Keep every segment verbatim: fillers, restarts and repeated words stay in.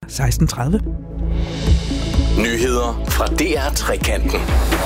seksten tredive. Nyheder fra D R Trekanten.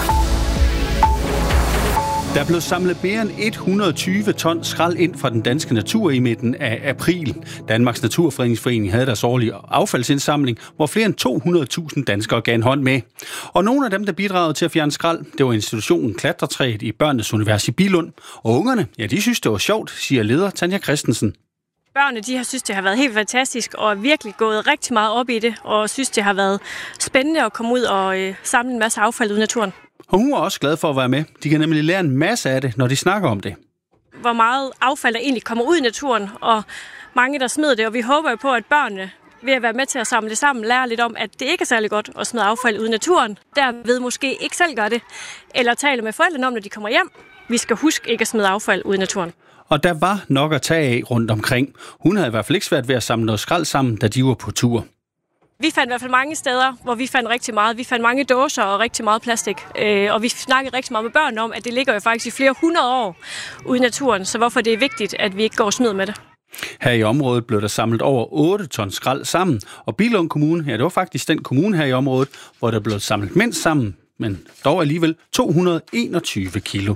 Der blev samlet mere end hundrede og tyve ton skrald ind fra den danske natur i midten af april. Danmarks Naturfredningsforening havde deres årlige affaldsindsamling, hvor flere end to hundrede tusind danskere gav en hånd med. Og nogle af dem, der bidrog til at fjerne skrald, det var institutionen Klatretræet i Børnenes Univers i Billund. Og ungerne, ja, de synes, det var sjovt, siger leder Tanja Christensen. Børnene, de har synes, det har været helt fantastisk og er virkelig gået rigtig meget op i det, og synes, det har været spændende at komme ud og øh, samle en masse affald ud i naturen. Og hun er også glad for at være med. De kan nemlig lære en masse af det, når de snakker om det. Hvor meget affald der egentlig kommer ud i naturen, og mange, der smider det. Og vi håber jo på, at børnene ved at være med til at samle det sammen, lærer lidt om, at det ikke er særlig godt at smide affald ud i naturen. Derved måske ikke selv gør det, eller tale med forældrene om, når de kommer hjem. Vi skal huske ikke at smide affald ud i naturen. Og der var nok at tage af rundt omkring. Hun havde i hvert fald ikke svært ved at samle noget skrald sammen, da de var på tur. Vi fandt i hvert fald mange steder, hvor vi fandt rigtig meget. Vi fandt mange dåser og rigtig meget plastik. Øh, og vi snakkede rigtig meget med børnene om, at det ligger jo faktisk i flere hundrede år ude i naturen. Så hvorfor det er vigtigt, at vi ikke går og smider med det. Her i området blev der samlet over otte ton skrald sammen. Og Billund Kommune, ja, det var faktisk den kommune her i området, hvor der blev samlet mindst sammen, men dog alligevel to hundrede og enogtyve kilo.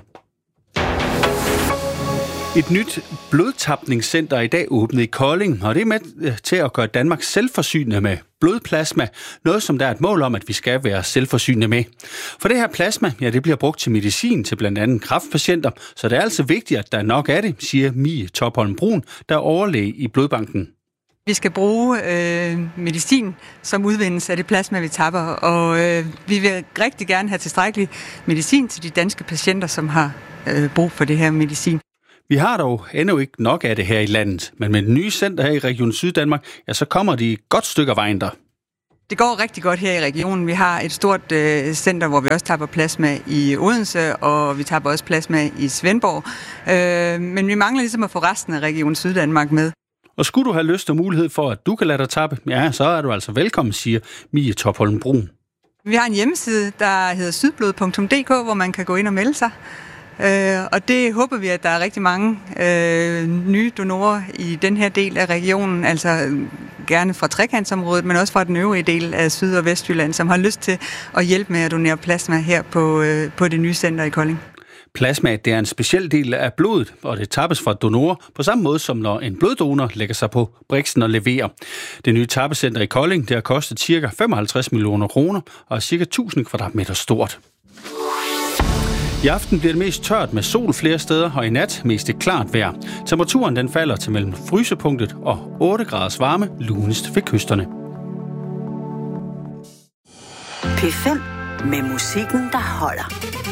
Et nyt blodtapningscenter er i dag åbnet i Kolding, og det er med til at gøre Danmark selvforsynende med blodplasma. Noget, som der er et mål om, at vi skal være selvforsynende med. For det her plasma, ja, det bliver brugt til medicin til blandt andet kræftpatienter, så det er altså vigtigt, at der er nok af det, siger Mie Topholm Brun, der er overlæge i Blodbanken. Vi skal bruge øh, medicin, som udvindes af det plasma, vi tapper, og øh, vi vil rigtig gerne have tilstrækkelig medicin til de danske patienter, som har øh, brug for det her medicin. Vi har dog endnu ikke nok af det her i landet, men med det nye center her i Region Syddanmark, ja, så kommer de et godt stykke af vejen der. Det går rigtig godt her i regionen. Vi har et stort øh, center, hvor vi også tapper plasma i Odense, og vi tapper også plasma i Svendborg. Øh, men vi mangler ligesom at få resten af Region Syddanmark med. Og skulle du have lyst og mulighed for, at du kan lade dig tappe, ja, så er du altså velkommen, siger Mie Topholm Brun. Vi har en hjemmeside, der hedder sydblod punktum d k, hvor man kan gå ind og melde sig. Øh, og det håber vi, at der er rigtig mange øh, nye donorer i den her del af regionen, altså gerne fra trekantsområdet, men også fra den øvrige del af Syd- og Vestjylland, som har lyst til at hjælpe med at donere plasma her på, øh, på det nye center i Kolding. Plasma, det er en speciel del af blodet, og det tappes fra donorer på samme måde som når en bloddonor lægger sig på briksen og leverer. Det nye tappecenter i Kolding, det har kostet ca. femoghalvtreds millioner kroner og er ca. tusind kvadratmeter stort. I aften bliver det mest tørt med sol flere steder, og i nat mest et klart vejr. Temperaturen den falder til mellem frysepunktet og otte graders varme, lunest ved kysterne. P fem med musikken, der holder.